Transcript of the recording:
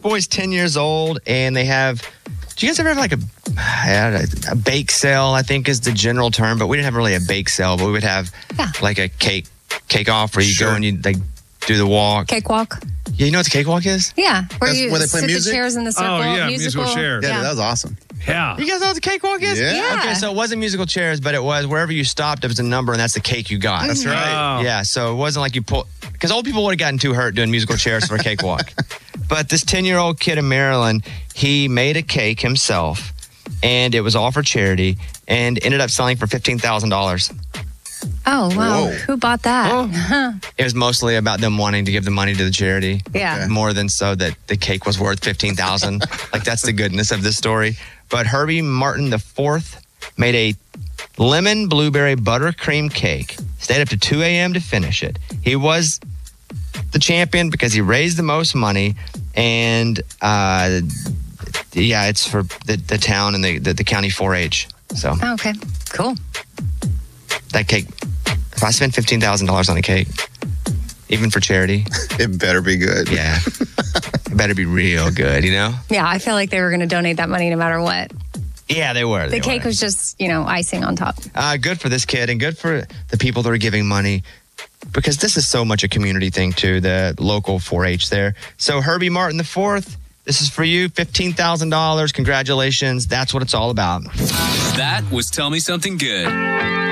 boy's 10 years old, and they have. Do you guys ever have like a bake sale? I think is the general term, but we didn't have really a bake sale, but we would have like a cake off where you go and you like do the walk. Cakewalk. Yeah, you know what the cakewalk is? Yeah, where they play sit music? the chairs in the circle. Oh yeah, musical chairs. Yeah, that was awesome. Yeah. You guys know what the cakewalk is? Yeah. Okay, so it wasn't musical chairs, but it was wherever you stopped, there was a number, and that's the cake you got. That's right. Oh. Yeah, so it wasn't like you pull, because old people would have gotten too hurt doing musical chairs for a cakewalk. But this 10-year-old kid in Maryland, he made a cake himself, and it was all for charity, and ended up selling for $15,000. Oh, wow. Whoa. Who bought that? It was mostly about them wanting to give the money to the charity. Yeah. Okay. More than so that the cake was worth $15,000. Like, that's the goodness of this story. But Herbie Martin IV made a lemon blueberry buttercream cake. Stayed up to 2 a.m. to finish it. He was the champion because he raised the most money. And, it's for the town and the county 4-H. So Oh, okay. Cool. that cake, if I spend $15,000 on a cake, even for charity, It better be good. yeah, it better be real good, you know? Yeah, I feel like they were going to donate that money no matter what. Yeah, they were. The cake was just, icing on top. Good for this kid and good for the people that are giving money, because this is so much a community thing too, the local 4-H there. So Herbie Martin IV, this is for you, $15,000. Congratulations. That's what it's all about. That was Tell Me Something Good.